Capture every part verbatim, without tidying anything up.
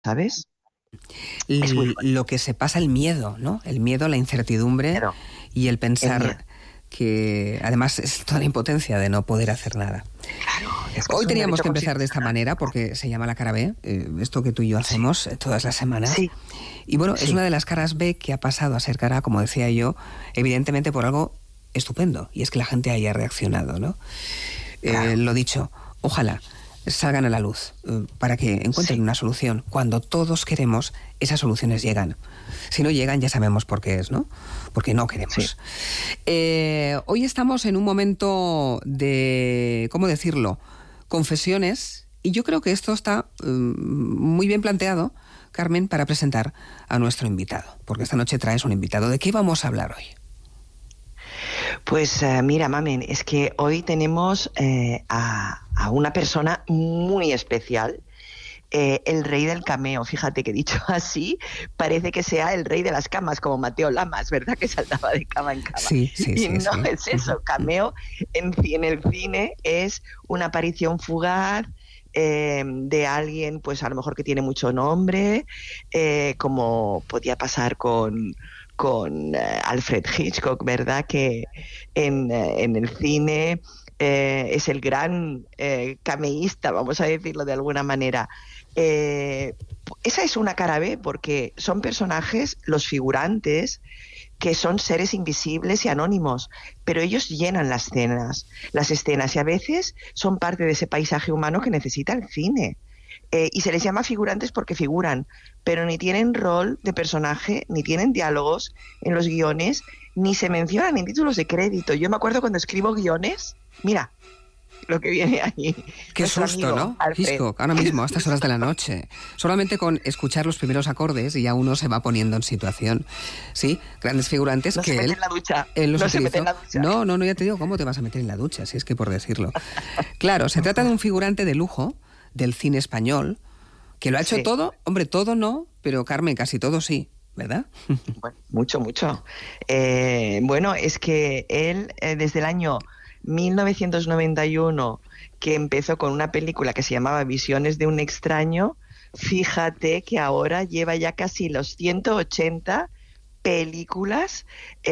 ¿sabes? L- lo que se pasa, el miedo, ¿no? El miedo, la incertidumbre Pero, y el pensar el que además es toda la impotencia de no poder hacer nada. claro, es que Hoy es un teníamos derecho que empezar de esta constitucional. manera porque se llama la cara B, eh, esto que tú y yo hacemos eh, todas las semanas. Sí, Y bueno, es sí, una de las caras B que ha pasado a ser cara A, como decía yo, evidentemente por algo estupendo, y es que la gente haya reaccionado, ¿no? claro. Eh, lo dicho, ojalá salgan a la luz eh, para que encuentren Sí, una solución. Cuando todos queremos, esas soluciones llegan. Si no llegan, ya sabemos por qué es, ¿no? Porque no queremos. sí. Eh, hoy estamos en un momento de, ¿cómo decirlo?, confesiones, y yo creo que esto está eh, muy bien planteado, Carmen, para presentar a nuestro invitado, porque esta noche traes un invitado. ¿De qué vamos a hablar hoy? Pues eh, mira, Mamen, es que hoy tenemos eh, a, a una persona muy especial, eh, el rey del cameo. Fíjate que dicho así, parece que sea el rey de las camas, como Mateo Lamas, ¿verdad? Que saltaba de cama en cama. Sí, sí, Y sí, no sí. es eso, cameo en, ci- en el cine es una aparición fugaz, eh, de alguien, pues a lo mejor que tiene mucho nombre, eh, como podía pasar con, con eh, Alfred Hitchcock, ¿verdad? Que en, eh, en el cine eh, es el gran eh, cameísta, vamos a decirlo de alguna manera. Eh, esa es una cara B porque son personajes, los figurantes, que son seres invisibles y anónimos, pero ellos llenan las escenas, las escenas y a veces son parte de ese paisaje humano que necesita el cine. Eh, y se les llama figurantes porque figuran, pero ni tienen rol de personaje, ni tienen diálogos en los guiones, ni se mencionan en títulos de crédito. Yo me acuerdo cuando escribo guiones, mira lo que viene ahí, Qué nuestro susto, amigo ¿no? Alfred. Hitchcock, ahora mismo, a estas horas de la noche. Solamente con escuchar los primeros acordes y ya uno se va poniendo en situación. Sí, grandes figurantes No se que mete él, en la ducha, él los no se mete utilizó. en la ducha. No, no, no, ya te digo, ¿cómo te vas a meter en la ducha? Si es que por decirlo. Claro, se trata de un figurante de lujo del cine español que lo ha hecho Sí. todo, hombre, todo no, pero Carmen, casi todo sí, ¿verdad? Bueno, mucho, mucho. Eh, bueno, es que él, eh, desde el año mil novecientos noventa y uno, que empezó con una película que se llamaba Visiones de un extraño, fíjate que ahora lleva ya casi los ciento ochenta películas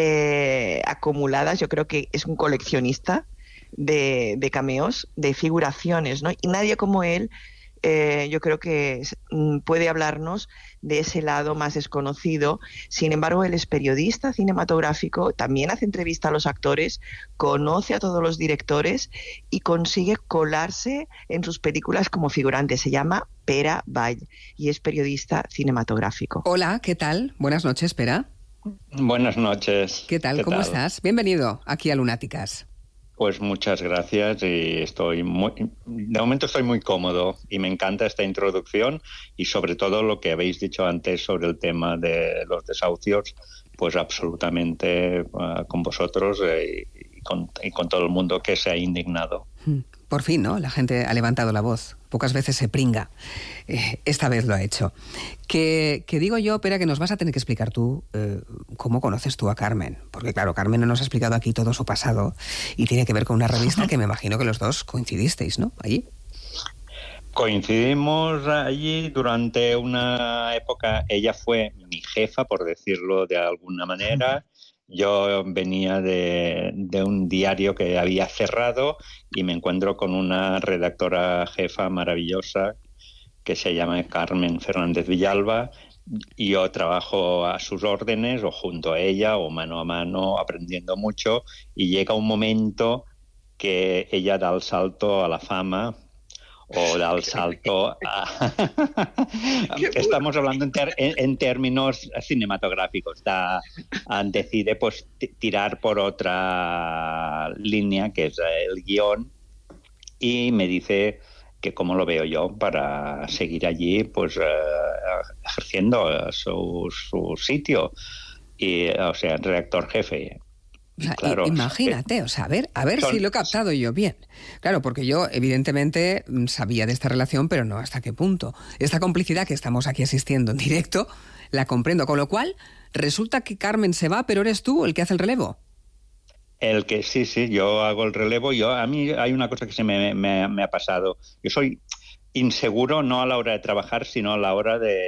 eh, acumuladas. Yo creo que es un coleccionista de, de cameos, de figuraciones, ¿no? Y nadie como él, eh, yo creo que es, mm, puede hablarnos de ese lado más desconocido. Sin embargo, él es periodista cinematográfico, también hace entrevista a los actores, conoce a todos los directores y consigue colarse en sus películas como figurante. Se llama Pere Vall y es periodista cinematográfico. Hola, ¿qué tal? Buenas noches, Pera. Buenas noches. ¿Qué tal? ¿Qué ¿Cómo tal? estás? Bienvenido aquí a Lunáticas. Pues muchas gracias y estoy muy, de momento estoy muy cómodo y me encanta esta introducción y sobre todo lo que habéis dicho antes sobre el tema de los desahucios, pues absolutamente uh, con vosotros eh, y, con, y con todo el mundo que se ha indignado. Por fin, ¿no? La gente ha levantado la voz. Pocas veces se pringa. Eh, esta vez lo ha hecho. Que, que digo yo, Pera, que nos vas a tener que explicar tú eh, cómo conoces tú a Carmen. Porque claro, Carmen no nos ha explicado aquí todo su pasado y tiene que ver con una revista que me imagino que los dos coincidisteis, ¿no? Allí. Coincidimos allí durante una época. Ella fue mi jefa, por decirlo de alguna manera. Yo venía de, de un diario que había cerrado y me encuentro con una redactora jefa maravillosa que se llama Carmen Fernández Villalba, y yo trabajo a sus órdenes o junto a ella o mano a mano aprendiendo mucho, y llega un momento que ella da el salto a la fama o da el salto a... Estamos hablando en, ter en, en términos cinematográficos. Da, decide pues tirar por otra línea, que es el guión, y me dice que cómo lo veo yo para seguir allí, pues uh, ejerciendo su, su sitio, y, o sea, redactor jefe. O sea, claro, imagínate, o sea, a ver, a ver son, si lo he captado yo bien. Claro, porque yo evidentemente sabía de esta relación, pero no hasta qué punto. Esta complicidad que estamos aquí asistiendo en directo, la comprendo. Con lo cual, resulta que Carmen se va, pero eres tú el que hace el relevo. El que sí, sí, yo hago el relevo. Yo, a mí hay una cosa que se me, me, me ha pasado. Yo soy inseguro no a la hora de trabajar, sino a la hora de